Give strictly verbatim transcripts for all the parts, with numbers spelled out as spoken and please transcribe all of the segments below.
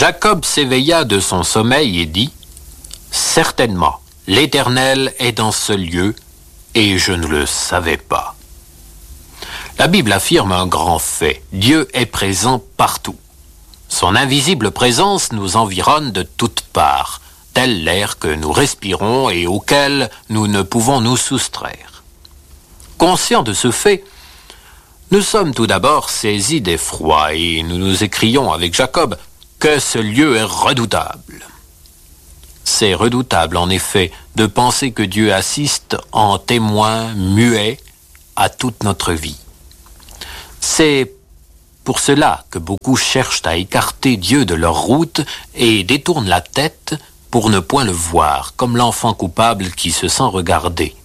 Jacob s'éveilla de son sommeil et dit « Certainement, l'Éternel est dans ce lieu, et je ne le savais pas. » La Bible affirme un grand fait. Dieu est présent partout. Son invisible présence nous environne de toutes parts, tel l'air que nous respirons et auquel nous ne pouvons nous soustraire. Conscients de ce fait, nous sommes tout d'abord saisis d'effroi et nous nous écrions avec Jacob que ce lieu est redoutable. C'est redoutable en effet de penser que Dieu assiste en témoin muet à toute notre vie. C'est pour cela que beaucoup cherchent à écarter Dieu de leur route et détournent la tête pour ne point le voir, comme l'enfant coupable qui se sent regardé.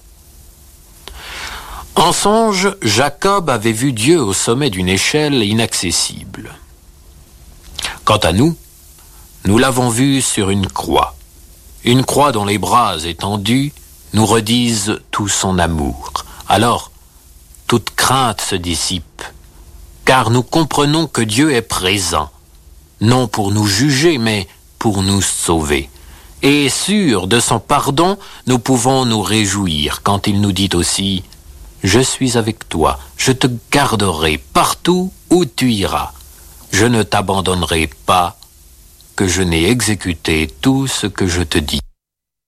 En songe, Jacob avait vu Dieu au sommet d'une échelle inaccessible. Quant à nous, nous l'avons vu sur une croix, une croix dont les bras étendus nous redisent tout son amour. Alors, toute crainte se dissipe, car nous comprenons que Dieu est présent, non pour nous juger, mais pour nous sauver. Et sûrs de son pardon, nous pouvons nous réjouir quand il nous dit aussi « Je suis avec toi, je te garderai partout où tu iras. Je ne t'abandonnerai pas, que je n'ai exécuté tout ce que je te dis. »